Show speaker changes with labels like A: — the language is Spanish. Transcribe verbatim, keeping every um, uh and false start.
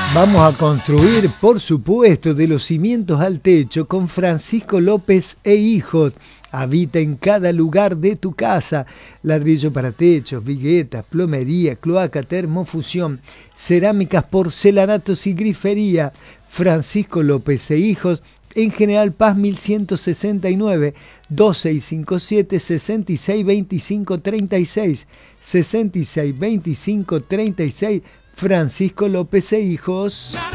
A: Vamos a construir, por supuesto, de los cimientos al techo con Francisco López e Hijos. Habita en cada lugar de tu casa. Ladrillo para techos, viguetas, plomería, cloaca, termofusión, cerámicas, porcelanatos y grifería. Francisco López e Hijos, en General Paz mil ciento sesenta y nueve, dos seis cinco siete, seis seis dos cinco tres seis, seis seis dos cinco tres seis. Francisco López e Hijos.